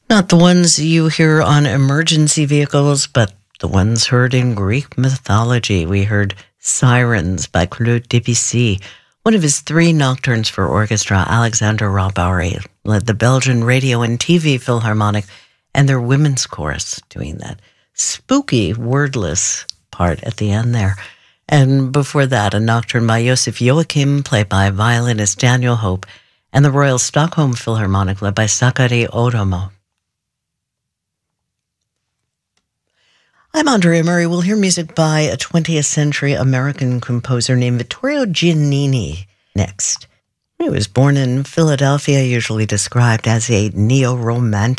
Not the ones you hear on emergency vehicles, but the ones heard in Greek mythology. We heard Sirens by Claude Debussy. One of his 3 nocturnes for orchestra, Alexander Robaury, led the Belgian Radio and TV Philharmonic and their women's chorus doing that spooky, wordless part at the end there. And before that, a nocturne by Josef Joachim, played by violinist Daniel Hope, and the Royal Stockholm Philharmonic, led by Sakari Otomo. I'm Andrea Murray. We'll hear music by a 20th century American composer named Vittorio Giannini next. He was born in Philadelphia, usually described as a neo-romantic